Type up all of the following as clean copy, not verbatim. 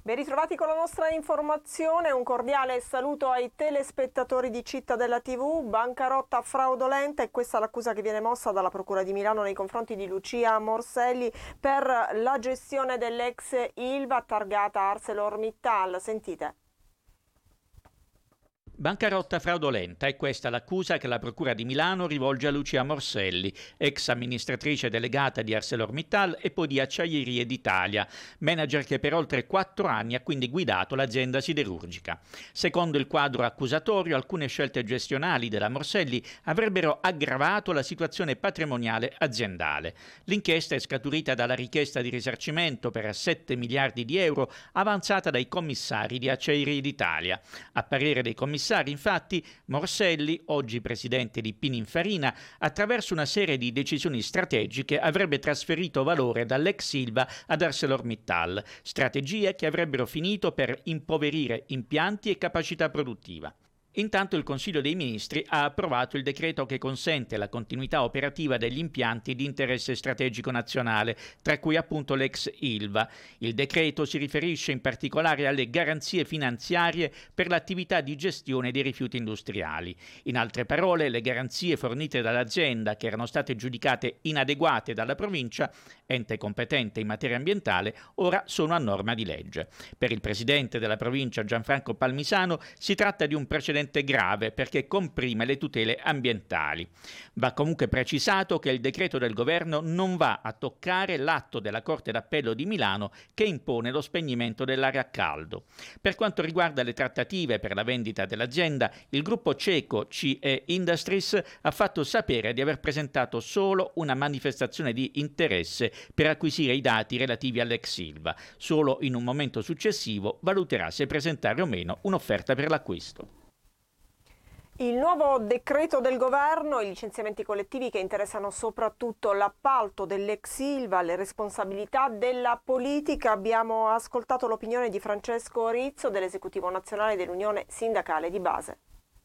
Ben ritrovati con la nostra informazione, un cordiale saluto ai telespettatori di Cittadella TV. Bancarotta fraudolenta, e questa è l'accusa che viene mossa dalla Procura di Milano nei confronti di Lucia Morselli per la gestione dell'ex Ilva targata ArcelorMittal. Sentite. Bancarotta fraudolenta, è questa l'accusa che la Procura di Milano rivolge a Lucia Morselli, ex amministratrice delegata di ArcelorMittal e poi di Acciaierie d'Italia, manager che per oltre 4 anni ha quindi guidato l'azienda siderurgica. Secondo il quadro accusatorio, alcune scelte gestionali della Morselli avrebbero aggravato la situazione patrimoniale aziendale. L'inchiesta è scaturita dalla richiesta di risarcimento per 7 miliardi di euro avanzata dai commissari di Acciaierie d'Italia. A parere dei commissari, infatti, Morselli, oggi presidente di Pininfarina, attraverso una serie di decisioni strategiche avrebbe trasferito valore dall'ex Ilva ad ArcelorMittal, strategie che avrebbero finito per impoverire impianti e capacità produttiva. Intanto il Consiglio dei Ministri ha approvato il decreto che consente la continuità operativa degli impianti di interesse strategico nazionale, tra cui appunto l'ex Ilva. Il decreto si riferisce in particolare alle garanzie finanziarie per l'attività di gestione dei rifiuti industriali. In altre parole, le garanzie fornite dall'azienda, che erano state giudicate inadeguate dalla provincia, ente competente in materia ambientale, ora sono a norma di legge. Per il presidente della provincia Gianfranco Palmisano si tratta di un precedente grave perché comprime le tutele ambientali. Va comunque precisato che il decreto del governo non va a toccare l'atto della Corte d'Appello di Milano che impone lo spegnimento dell'area a caldo. Per quanto riguarda le trattative per la vendita dell'azienda, il gruppo ceco CE Industries ha fatto sapere di aver presentato solo una manifestazione di interesse per acquisire i dati relativi all'ex Ilva. Solo in un momento successivo valuterà se presentare o meno un'offerta per l'acquisto. Il nuovo decreto del governo, i licenziamenti collettivi che interessano soprattutto l'appalto dell'ex Ilva, le responsabilità della politica. Abbiamo ascoltato l'opinione di Francesco Rizzo, dell'esecutivo nazionale dell'Unione Sindacale di Base.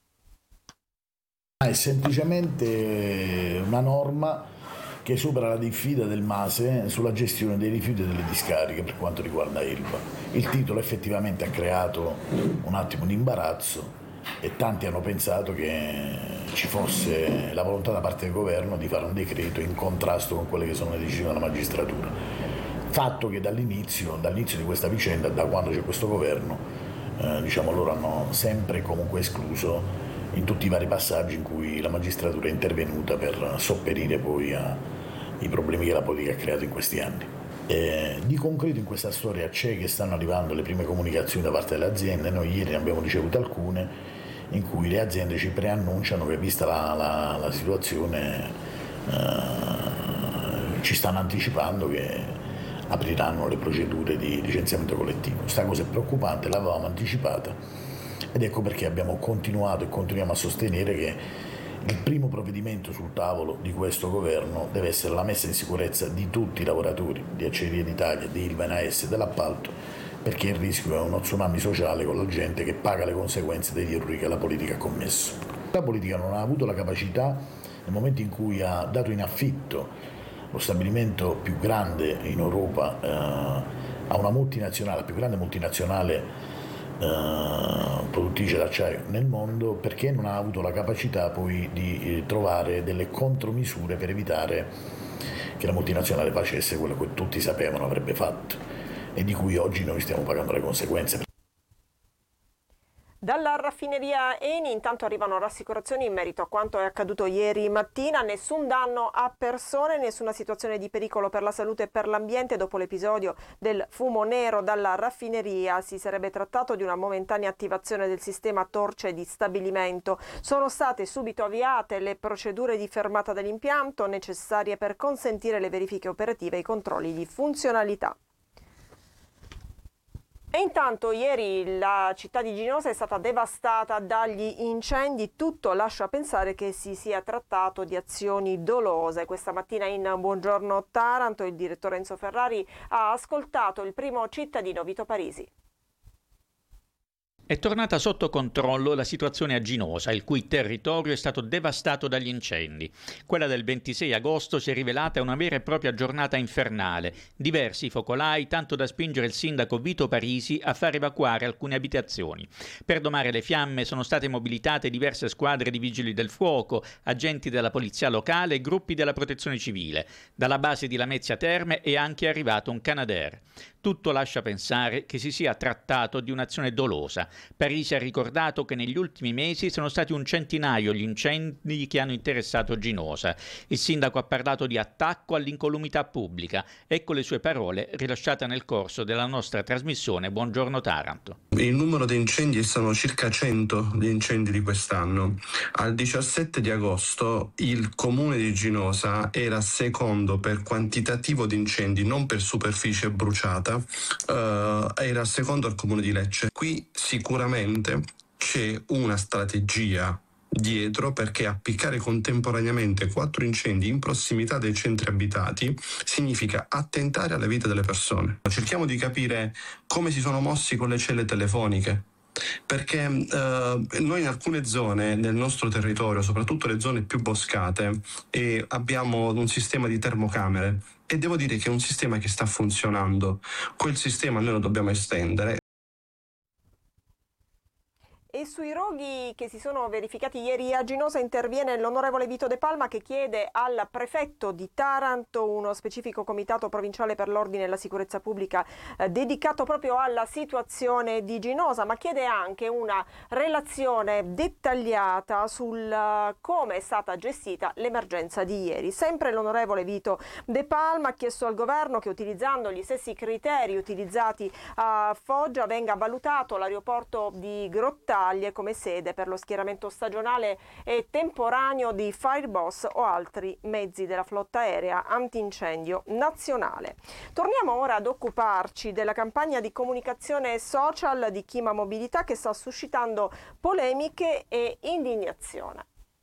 È semplicemente una norma che supera la diffida del MASE sulla gestione dei rifiuti e delle discariche per quanto riguarda Ilva. Il titolo effettivamente ha creato un attimo di imbarazzo e tanti hanno pensato che ci fosse la volontà da parte del governo di fare un decreto in contrasto con quelle che sono le decisioni della magistratura. Fatto che dall'inizio di questa vicenda, da quando c'è questo governo, loro hanno sempre comunque escluso in tutti i vari passaggi in cui la magistratura è intervenuta per sopperire poi ai problemi che la politica ha creato in questi anni. Di concreto in questa storia c'è che stanno arrivando le prime comunicazioni da parte delle aziende. Noi ieri ne abbiamo ricevute alcune in cui le aziende ci preannunciano che, vista la situazione, ci stanno anticipando che apriranno le procedure di licenziamento collettivo. Questa cosa è preoccupante, l'avevamo anticipata ed ecco perché abbiamo continuato e continuiamo a sostenere che il primo provvedimento sul tavolo di questo governo deve essere la messa in sicurezza di tutti i lavoratori di Acciaierie d'Italia, di Ilva e AS e dell'appalto, perché il rischio è uno tsunami sociale con la gente che paga le conseguenze degli errori che la politica ha commesso. La politica non ha avuto la capacità, nel momento in cui ha dato in affitto lo stabilimento più grande in Europa a una multinazionale, la più grande multinazionale produttrice d'acciaio nel mondo, perché non ha avuto la capacità poi di trovare delle contromisure per evitare che la multinazionale facesse quello che tutti sapevano avrebbe fatto e di cui oggi noi stiamo pagando le conseguenze. Dalla raffineria Eni intanto arrivano rassicurazioni in merito a quanto è accaduto ieri mattina. Nessun danno a persone, nessuna situazione di pericolo per la salute e per l'ambiente. Dopo l'episodio del fumo nero dalla raffineria si sarebbe trattato di una momentanea attivazione del sistema torce di stabilimento. Sono state subito avviate le procedure di fermata dell'impianto necessarie per consentire le verifiche operative e i controlli di funzionalità. E intanto ieri la città di Ginosa è stata devastata dagli incendi. Tutto lascia pensare che si sia trattato di azioni dolose. Questa mattina in Buongiorno Taranto il direttore Enzo Ferrari ha ascoltato il primo cittadino, Vito Parisi. È tornata sotto controllo la situazione a Ginosa, il cui territorio è stato devastato dagli incendi. Quella del 26 agosto si è rivelata una vera e propria giornata infernale. Diversi focolai, tanto da spingere il sindaco Vito Parisi a far evacuare alcune abitazioni. Per domare le fiamme sono state mobilitate diverse squadre di vigili del fuoco, agenti della polizia locale e gruppi della protezione civile. Dalla base di Lamezia Terme è anche arrivato un Canadair. Tutto lascia pensare che si sia trattato di un'azione dolosa. Parisi ha ricordato che negli ultimi mesi sono stati un centinaio gli incendi che hanno interessato Ginosa. Il sindaco ha parlato di attacco all'incolumità pubblica. Ecco le sue parole rilasciate nel corso della nostra trasmissione Buongiorno Taranto. Il numero di incendi sono circa 100 gli incendi di quest'anno. Al 17 di agosto il comune di Ginosa era secondo per quantitativo di incendi, non per superficie bruciata, era secondo al comune di Lecce. Qui sicuramente c'è una strategia dietro, perché appiccare contemporaneamente 4 incendi in prossimità dei centri abitati significa attentare alla vita delle persone. Cerchiamo di capire come si sono mossi con le celle telefoniche, perché noi in alcune zone del nostro territorio, soprattutto le zone più boscate, abbiamo un sistema di termocamere e devo dire che è un sistema che sta funzionando. Quel sistema noi lo dobbiamo estendere. E sui roghi che si sono verificati ieri a Ginosa interviene l'onorevole Vito De Palma, che chiede al prefetto di Taranto uno specifico comitato provinciale per l'ordine e la sicurezza pubblica dedicato proprio alla situazione di Ginosa, ma chiede anche una relazione dettagliata sul come è stata gestita l'emergenza di ieri. Sempre l'onorevole Vito De Palma ha chiesto al governo che, utilizzando gli stessi criteri utilizzati a Foggia, venga valutato l'aeroporto di Grottaglie come sede per lo schieramento stagionale e temporaneo di Fireboss o altri mezzi della flotta aerea antincendio nazionale. Torniamo ora ad occuparci della campagna di comunicazione social di Chima Mobilità, che sta suscitando polemiche e indignazione.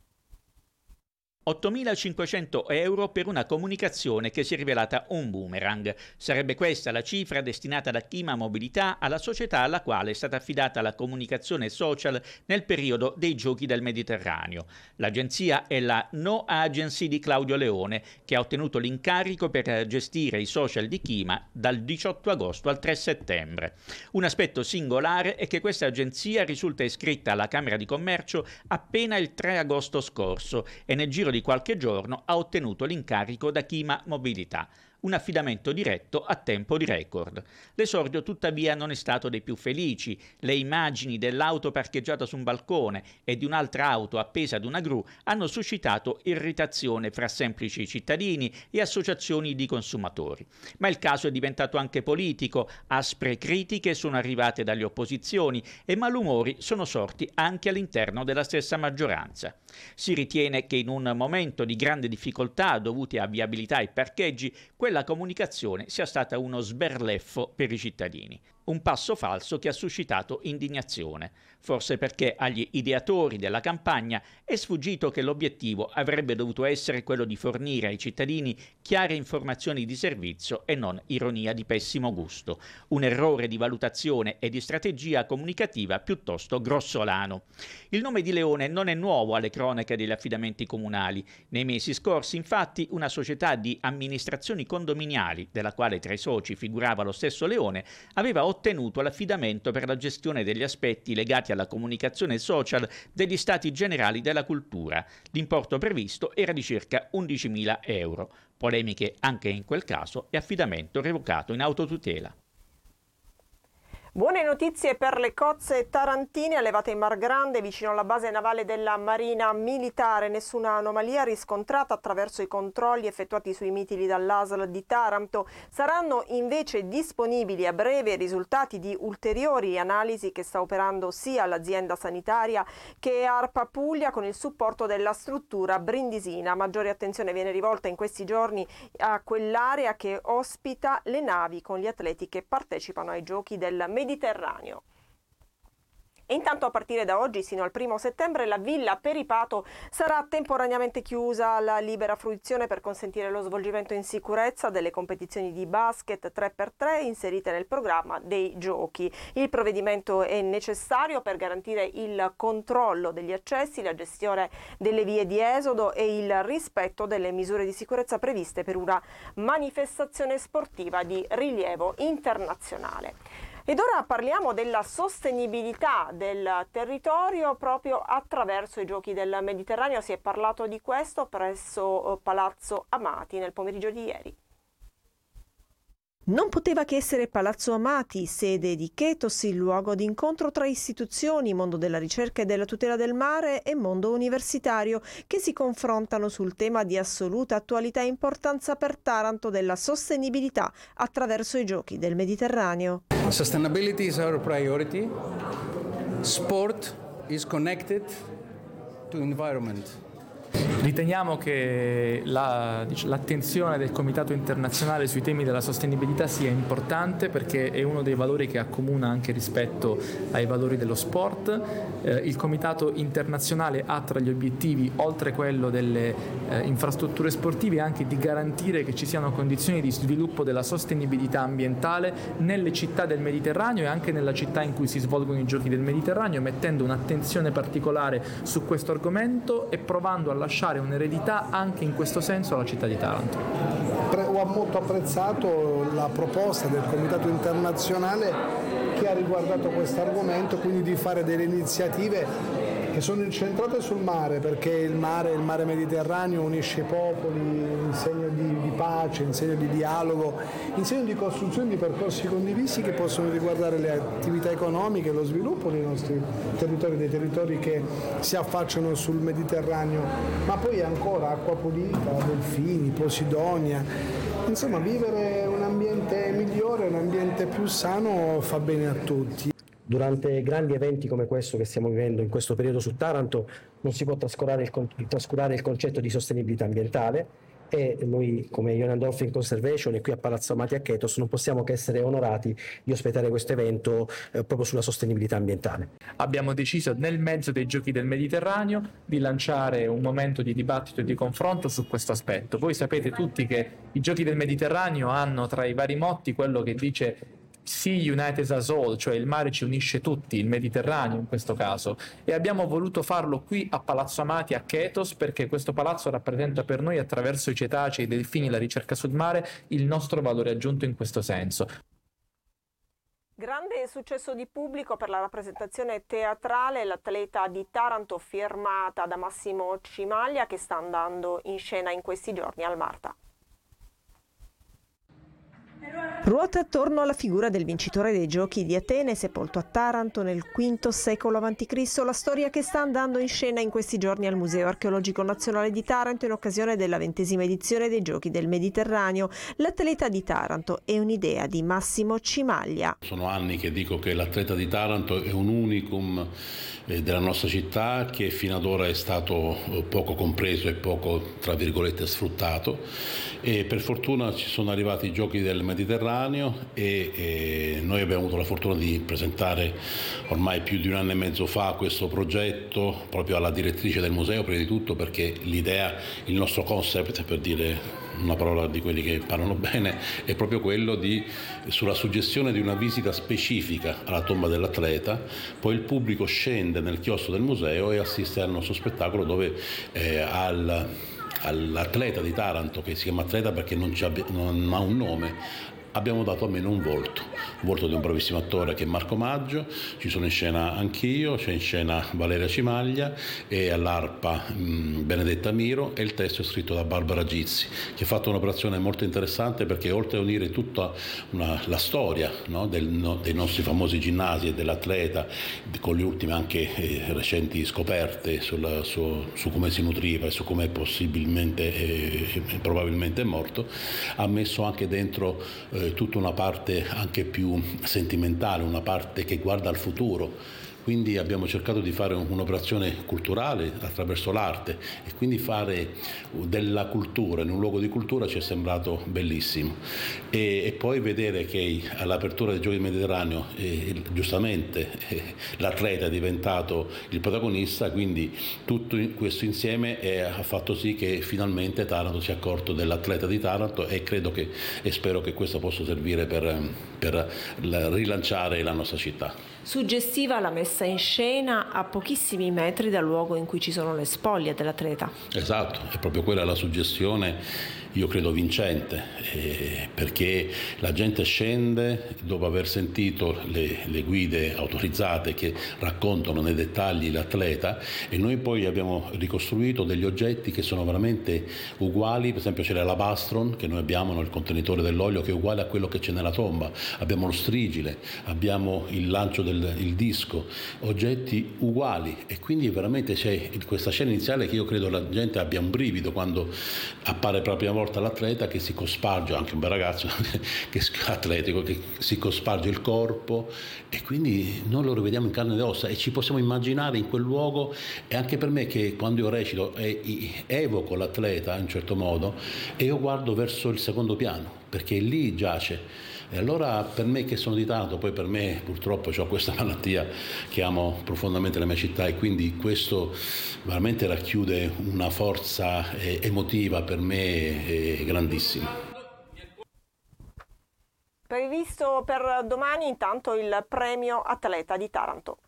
8.500 euro per una comunicazione che si è rivelata un boomerang. Sarebbe questa la cifra destinata da Chima Mobilità alla società alla quale è stata affidata la comunicazione social nel periodo dei Giochi del Mediterraneo. L'agenzia è la No Agency di Claudio Leone, che ha ottenuto l'incarico per gestire i social di Chima dal 18 agosto al 3 settembre. Un aspetto singolare è che questa agenzia risulta iscritta alla Camera di Commercio appena il 3 agosto scorso e nel giro di qualche giorno ha ottenuto l'incarico da Chima Mobilità. Un affidamento diretto a tempo di record. L'esordio tuttavia non è stato dei più felici. Le immagini dell'auto parcheggiata su un balcone e di un'altra auto appesa ad una gru hanno suscitato irritazione fra semplici cittadini e associazioni di consumatori. Ma il caso è diventato anche politico. Aspre critiche sono arrivate dalle opposizioni e malumori sono sorti anche all'interno della stessa maggioranza. Si ritiene che in un momento di grande difficoltà dovuti a viabilità e parcheggi, quella comunicazione sia stata uno sberleffo per i cittadini. Un passo falso che ha suscitato indignazione, forse perché agli ideatori della campagna è sfuggito che l'obiettivo avrebbe dovuto essere quello di fornire ai cittadini chiare informazioni di servizio e non ironia di pessimo gusto. Un errore di valutazione e di strategia comunicativa piuttosto grossolano. Il nome di Leone non è nuovo alle cronache degli affidamenti comunali. Nei mesi scorsi, infatti, una società di amministrazioni condominiali, della quale tra i soci figurava lo stesso Leone, aveva ottenuto l'affidamento per la gestione degli aspetti legati alla comunicazione social degli Stati Generali della Cultura. L'importo previsto era di circa 11.000 euro. Polemiche anche in quel caso e affidamento revocato in autotutela. Buone notizie per le cozze tarantine allevate in Mar Grande vicino alla base navale della Marina Militare. Nessuna anomalia riscontrata attraverso i controlli effettuati sui mitili dall'ASL di Taranto. Saranno invece disponibili a breve i risultati di ulteriori analisi che sta operando sia l'azienda sanitaria che ARPA Puglia con il supporto della struttura brindisina. Maggiore attenzione viene rivolta in questi giorni a quell'area che ospita le navi con gli atleti che partecipano ai giochi del Mediterraneo. E intanto a partire da oggi sino al 1° settembre la Villa Peripato sarà temporaneamente chiusa alla libera fruizione per consentire lo svolgimento in sicurezza delle competizioni di basket 3x3 inserite nel programma dei giochi. Il provvedimento è necessario per garantire il controllo degli accessi, la gestione delle vie di esodo e il rispetto delle misure di sicurezza previste per una manifestazione sportiva di rilievo internazionale. Ed ora parliamo della sostenibilità del territorio proprio attraverso i Giochi del Mediterraneo. Si è parlato di questo presso Palazzo Amati nel pomeriggio di ieri. Non poteva che essere Palazzo Amati, sede di Chetos, il luogo di incontro tra istituzioni, mondo della ricerca e della tutela del mare e mondo universitario, che si confrontano sul tema di assoluta attualità e importanza per Taranto della sostenibilità attraverso i Giochi del Mediterraneo. Sustainability is our priority. Sport is connected to environment. Riteniamo che l'attenzione del Comitato internazionale sui temi della sostenibilità sia importante perché è uno dei valori che accomuna anche rispetto ai valori dello sport. Il Comitato internazionale ha tra gli obiettivi, oltre quello delle infrastrutture sportive, anche di garantire che ci siano condizioni di sviluppo della sostenibilità ambientale nelle città del Mediterraneo e anche nella città in cui si svolgono i Giochi del Mediterraneo, mettendo un'attenzione particolare su questo argomento e provando a lasciare un'eredità anche in questo senso alla città di Taranto. Ho molto apprezzato la proposta del Comitato internazionale che ha riguardato questo argomento, quindi di fare delle iniziative che sono incentrate sul mare, perché il mare Mediterraneo unisce i popoli in segno di pace, in segno di dialogo, in segno di costruzione di percorsi condivisi che possono riguardare le attività economiche e lo sviluppo dei nostri territori, dei territori che si affacciano sul Mediterraneo, ma poi ancora acqua pulita, delfini, Posidonia. Insomma, vivere un ambiente migliore, un ambiente più sano fa bene a tutti. Durante grandi eventi come questo che stiamo vivendo in questo periodo su Taranto non si può trascurare il concetto di sostenibilità ambientale e noi come Ionian Dolphin Conservation e qui a Palazzo Amati a Chetos non possiamo che essere onorati di ospitare questo evento proprio sulla sostenibilità ambientale. Abbiamo deciso nel mezzo dei Giochi del Mediterraneo di lanciare un momento di dibattito e di confronto su questo aspetto. Voi sapete tutti che i Giochi del Mediterraneo hanno tra i vari motti quello che dice Sea United Us All, cioè il mare ci unisce tutti, il Mediterraneo in questo caso, e abbiamo voluto farlo qui a Palazzo Amati a Chetos perché questo palazzo rappresenta per noi, attraverso i cetacei, i delfini, la ricerca sul mare, il nostro valore aggiunto in questo senso. Grande successo di pubblico per la rappresentazione teatrale, l'atleta di Taranto firmata da Massimo Cimaglia che sta andando in scena in questi giorni al Marta. Ruota attorno alla figura del vincitore dei Giochi di Atene, sepolto a Taranto nel V secolo a.C., la storia che sta andando in scena in questi giorni al Museo Archeologico Nazionale di Taranto in occasione della 20ª edizione dei Giochi del Mediterraneo. L'atleta di Taranto è un'idea di Massimo Cimaglia. Sono anni che dico che l'atleta di Taranto è un unicum della nostra città che fino ad ora è stato poco compreso e poco, tra virgolette, sfruttato, e per fortuna ci sono arrivati i Giochi del Mediterraneo e noi abbiamo avuto la fortuna di presentare ormai più di 1 anno e mezzo fa questo progetto proprio alla direttrice del museo, prima di tutto perché l'idea, il nostro concept, per dire una parola di quelli che parlano bene, è proprio quello sulla suggestione di una visita specifica alla tomba dell'atleta. Poi il pubblico scende nel chiosco del museo e assiste al nostro spettacolo dove all'atleta di Taranto, che si chiama atleta perché non ha un nome, abbiamo dato almeno un volto di un bravissimo attore che è Marco Maggio. Ci sono in scena anch'io, c'è in scena Valeria Cimaglia e all'arpa Benedetta Miro, e il testo è scritto da Barbara Gizzi, che ha fatto un'operazione molto interessante perché oltre a unire tutta la storia, no, dei nostri famosi ginnasi e dell'atleta, con le ultime anche recenti scoperte su come si nutriva e su come possibilmente probabilmente è morto, ha messo anche dentro tutta una parte anche più sentimentale, una parte che guarda al futuro, quindi abbiamo cercato di fare un'operazione culturale attraverso l'arte e quindi fare della cultura in un luogo di cultura ci è sembrato bellissimo e poi vedere che all'apertura dei Giochi del Mediterraneo giustamente l'atleta è diventato il protagonista, quindi tutto questo insieme ha fatto sì che finalmente Taranto si è accorto dell'atleta di Taranto e credo e spero che questo possa servire per rilanciare la nostra città. Suggestiva la messa in scena a pochissimi metri dal luogo in cui ci sono le spoglie dell'atleta. Esatto, è proprio quella la suggestione, io credo vincente, perché la gente scende dopo aver sentito le guide autorizzate che raccontano nei dettagli l'atleta e noi poi abbiamo ricostruito degli oggetti che sono veramente uguali, per esempio c'è l'alabastron che noi abbiamo, il contenitore dell'olio che è uguale a quello che c'è nella tomba, abbiamo lo strigile, abbiamo il lancio il disco, oggetti uguali e quindi veramente c'è questa scena iniziale che io credo la gente abbia un brivido quando appare per la prima volta l'atleta che si cosparge, anche un bel ragazzo che atletico che si cosparge il corpo e quindi noi lo rivediamo in carne ed ossa e ci possiamo immaginare in quel luogo e anche per me che quando io recito evoco l'atleta in un certo modo e io guardo verso il secondo piano perché lì giace. E allora per me che sono di Taranto, poi per me purtroppo ho questa malattia che amo profondamente la mia città e quindi questo veramente racchiude una forza emotiva per me grandissima. Previsto per domani intanto il premio Atleta di Taranto.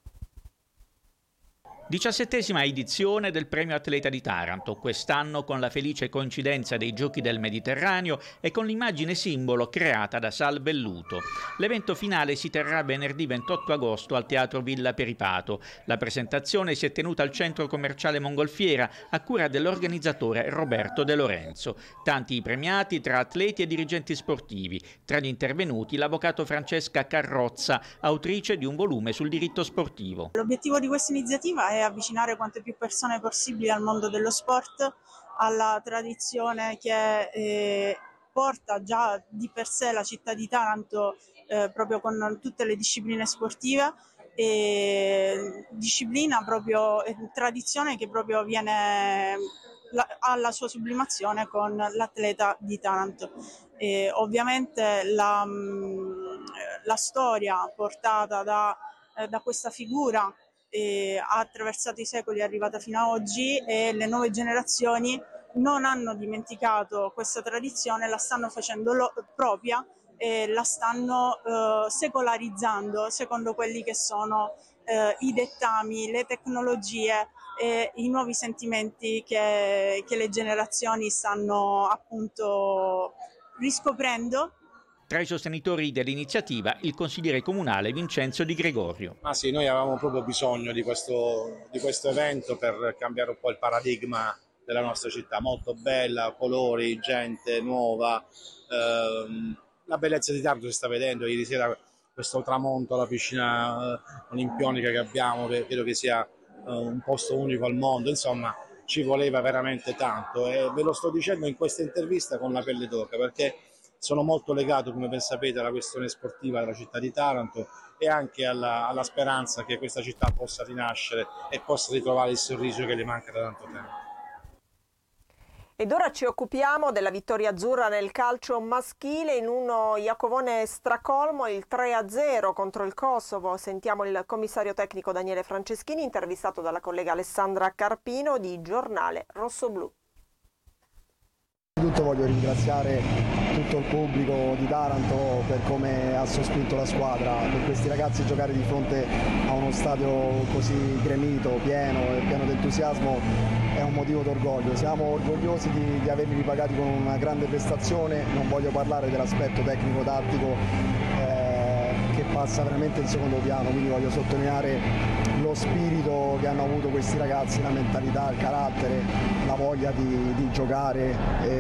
17ª edizione del Premio Atleta di Taranto, quest'anno con la felice coincidenza dei Giochi del Mediterraneo e con l'immagine simbolo creata da Sal Velluto. L'evento finale si terrà venerdì 28 agosto al Teatro Villa Peripato. La presentazione si è tenuta al centro commerciale Mongolfiera a cura dell'organizzatore Roberto De Lorenzo. Tanti i premiati tra atleti e dirigenti sportivi. Tra gli intervenuti l'avvocato Francesca Carrozza, autrice di un volume sul diritto sportivo. L'obiettivo di questa iniziativa è avvicinare quante più persone possibili al mondo dello sport, alla tradizione che porta già di per sé la città di Taranto proprio con tutte le discipline sportive disciplina proprio tradizione che proprio viene alla sua sublimazione con l'atleta di Taranto. Ovviamente la storia portata da questa figura ha attraversato i secoli, è arrivata fino ad oggi e le nuove generazioni non hanno dimenticato questa tradizione, la stanno facendo propria e la stanno secolarizzando secondo quelli che sono i dettami, le tecnologie e i nuovi sentimenti che le generazioni stanno appunto riscoprendo. Tra i sostenitori dell'iniziativa il consigliere comunale Vincenzo Di Gregorio. Ma sì, noi avevamo proprio bisogno di questo evento per cambiare un po' il paradigma della nostra città, molto bella, colori, gente nuova, la bellezza di Taranto si sta vedendo, ieri sera questo tramonto alla piscina olimpionica che abbiamo, credo che sia un posto unico al mondo, insomma ci voleva veramente tanto e ve lo sto dicendo in questa intervista con la pelle d'oca perché sono molto legato, come ben sapete, alla questione sportiva della città di Taranto e anche alla speranza che questa città possa rinascere e possa ritrovare il sorriso che le manca da tanto tempo. Ed ora ci occupiamo della vittoria azzurra nel calcio maschile in uno Iacovone stracolmo, il 3-0 contro il Kosovo. Sentiamo il commissario tecnico Daniele Franceschini, intervistato dalla collega Alessandra Carpino di Giornale Rossoblu. Innanzitutto voglio ringraziare tutto il pubblico di Taranto per come ha sospinto la squadra, per questi ragazzi giocare di fronte a uno stadio così gremito, pieno e pieno di entusiasmo è un motivo d'orgoglio. Siamo orgogliosi di averli ripagati con una grande prestazione, non voglio parlare dell'aspetto tecnico-tattico che passa veramente in secondo piano, quindi voglio sottolineare lo spirito che hanno avuto questi ragazzi, la mentalità, il carattere, la voglia di giocare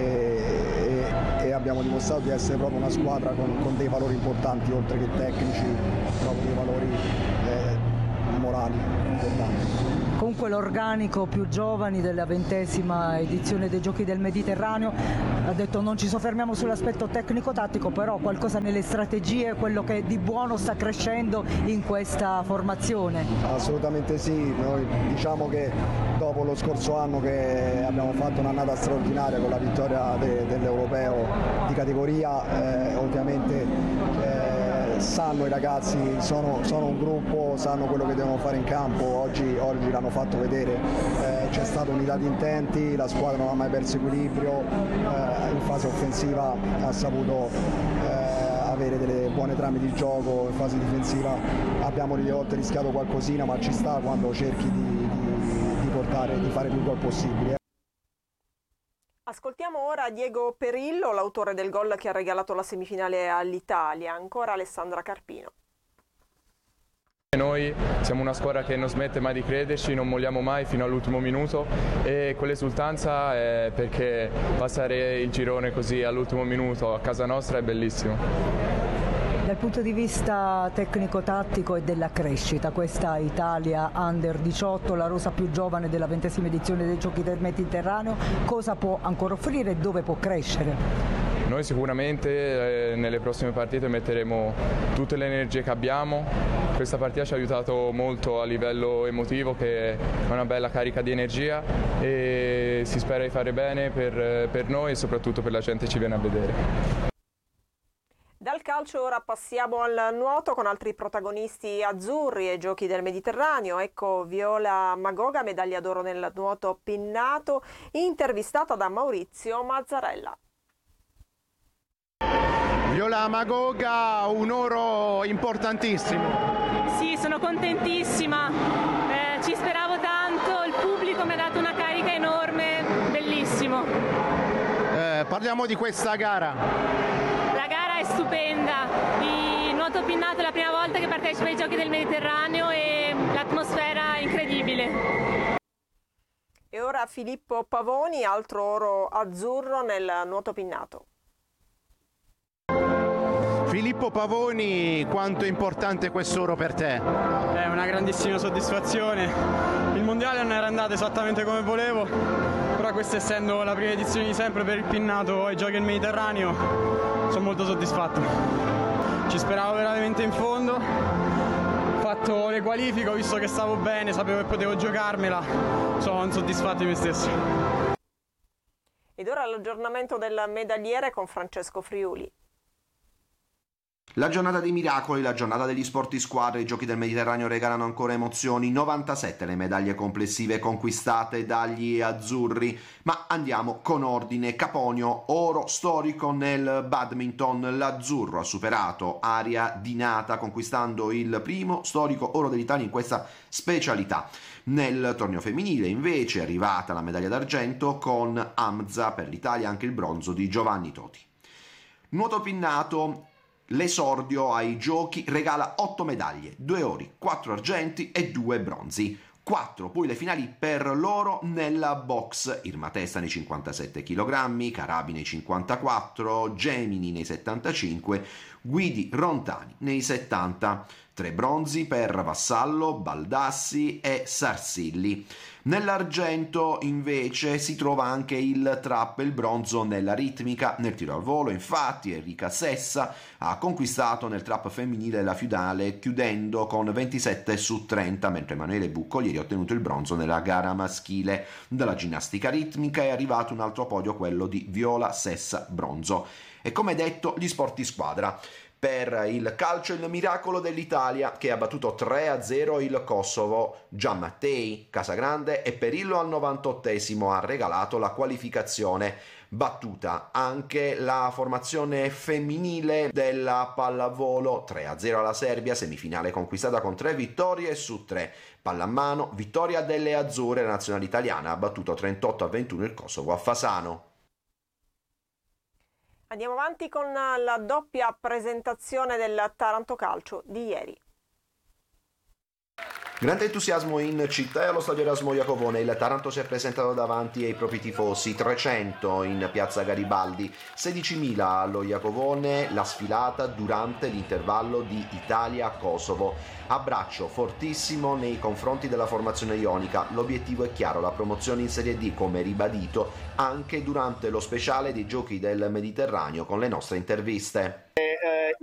e abbiamo dimostrato di essere proprio una squadra con dei valori importanti, oltre che tecnici, proprio dei valori morali importanti. comunque l'organico più giovani della 20ª edizione dei Giochi del Mediterraneo. Ha detto non ci soffermiamo sull'aspetto tecnico-tattico, però qualcosa nelle strategie, quello che di buono sta crescendo in questa formazione. Assolutamente sì, noi diciamo che dopo lo scorso anno che abbiamo fatto un'annata straordinaria con la vittoria dell'Europeo di categoria, ovviamente sanno i ragazzi, sono un gruppo, sanno quello che devono fare in campo, oggi l'hanno fatto vedere, c'è stata unità di intenti, la squadra non ha mai perso equilibrio, in fase offensiva ha saputo avere delle buone trame di gioco, in fase difensiva abbiamo delle volte rischiato qualcosina, ma ci sta quando cerchi di fare più gol possibili. Ascoltiamo ora Diego Perillo, l'autore del gol che ha regalato la semifinale all'Italia. Ancora Alessandra Carpino. Noi siamo una squadra che non smette mai di crederci, non molliamo mai fino all'ultimo minuto, e quell'esultanza è perché passare il girone così all'ultimo minuto a casa nostra è bellissimo. Dal punto di vista tecnico-tattico e della crescita, questa Italia Under 18, la rosa più giovane della 20ª edizione dei Giochi del Mediterraneo, cosa può ancora offrire e dove può crescere? Noi sicuramente nelle prossime partite metteremo tutte le energie che abbiamo. Questa partita ci ha aiutato molto a livello emotivo, che è una bella carica di energia, e si spera di fare bene per noi e soprattutto per la gente che ci viene a vedere. Dal calcio ora passiamo al nuoto con altri protagonisti azzurri ai Giochi del Mediterraneo. Ecco Viola Magoga, medaglia d'oro nel nuoto pinnato, intervistata da Maurizio Mazzarella. Viola Magoga, un oro importantissimo. Sì, sono contentissima, ci speravo tanto, il pubblico mi ha dato una carica enorme, bellissimo. Parliamo di questa gara. È stupenda, il nuoto pinnato è la prima volta che partecipo ai Giochi del Mediterraneo e l'atmosfera è incredibile. E ora Filippo Pavoni, altro oro azzurro nel nuoto pinnato. Filippo Pavoni, quanto è importante questo oro per te? È una grandissima soddisfazione, il mondiale non era andato esattamente come volevo, però questa essendo la prima edizione di sempre per il pinnato ai Giochi del Mediterraneo sono molto soddisfatto. Ci speravo veramente in fondo, ho fatto le qualifiche, ho visto che stavo bene, sapevo che potevo giocarmela, sono soddisfatto di me stesso. Ed ora l'aggiornamento del medagliere con Francesco Friuli. La giornata dei miracoli, la giornata degli sport di squadra, i Giochi del Mediterraneo regalano ancora emozioni, 97 le medaglie complessive conquistate dagli azzurri, ma andiamo con ordine. Caponio, oro storico nel badminton, l'azzurro ha superato Aria Di Nata conquistando il primo storico oro dell'Italia in questa specialità. Nel torneo femminile invece è arrivata la medaglia d'argento con Hamza, per l'Italia anche il bronzo di Giovanni Toti. Nuoto pinnato, l'esordio ai giochi regala 8 medaglie, 2 ori, 4 argenti e 2 bronzi. 4 poi le finali per l'oro nella box, Irma Testa nei 57 kg, Carabi nei 54, Gemini nei 75, Guidi Rontani nei 70. 3 bronzi per Vassallo, Baldassi e Sarsilli. Nell'argento invece si trova anche il trap e il bronzo nella ritmica. Nel tiro al volo infatti Enrica Sessa ha conquistato nel trap femminile la finale chiudendo con 27 su 30, mentre Emanuele Buccolieri ha ottenuto il bronzo nella gara maschile. Dalla ginnastica ritmica è arrivato un altro podio, quello di Viola Sessa, bronzo. E come detto, gli sport di squadra. Per il calcio il miracolo dell'Italia che ha battuto 3-0 il Kosovo. Gianmattei, Casagrande e Perillo al 98esimo ha regalato la qualificazione. Battuta anche la formazione femminile della pallavolo, 3-0 alla Serbia, semifinale conquistata con 3 vittorie su 3. Pallamano, vittoria delle azzurre, la nazionale italiana ha battuto 38-21 il Kosovo a Fasano. Andiamo avanti con la doppia presentazione del Taranto Calcio di ieri. Grande entusiasmo in città e allo stadio Erasmo Iacovone. Il Taranto si è presentato davanti ai propri tifosi, 300 in piazza Garibaldi, 16.000 allo Iacovone, la sfilata durante l'intervallo di Italia-Kosovo. Abbraccio fortissimo nei confronti della formazione ionica, l'obiettivo è chiaro, la promozione in Serie D, come ribadito anche durante lo speciale dei Giochi del Mediterraneo con le nostre interviste.